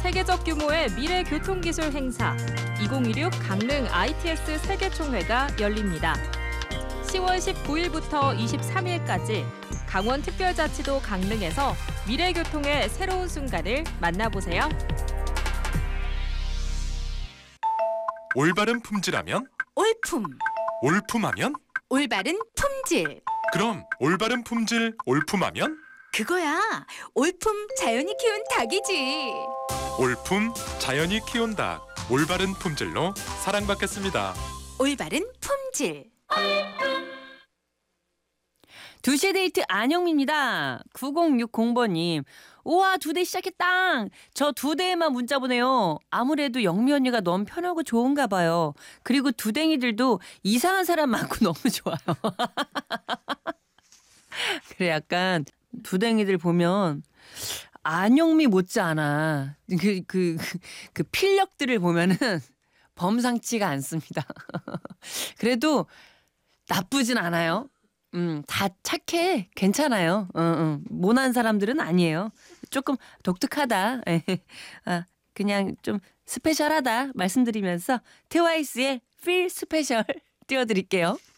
세계적 규모의 미래 교통기술 행사 2016 강릉 ITS 세계총회가 열립니다. 10월 19일부터 23일까지 강원특별자치도 강릉에서 미래교통의 새로운 순간을 만나보세요. 올바른 품질하면? 올품, 올품하면? 올바른 품질. 그럼 올바른 품질, 올품하면? 그거야. 올품 자연이 키운 닭이지. 올품, 자연이 키운 닭. 올바른 품질로 사랑받겠습니다. 올바른 품질. 2시의 데이트 안영미입니다. 9060번님. 우와 2대 시작했다. 저 2대에만 문자 보내요. 아무래도 영미 언니가 너무 편하고 좋은가 봐요. 그리고 두댕이들도 이상한 사람 많고 너무 좋아요. 그래 약간 두댕이들 보면 안영미 못지않아. 그 필력들을 보면은 범상치가 않습니다. 그래도 나쁘진 않아요. 다 착해. 괜찮아요. 모난 사람들은 아니에요. 조금 독특하다. 그냥 좀 스페셜하다 말씀드리면서 트와이스의 Feel Special 띄워드릴게요.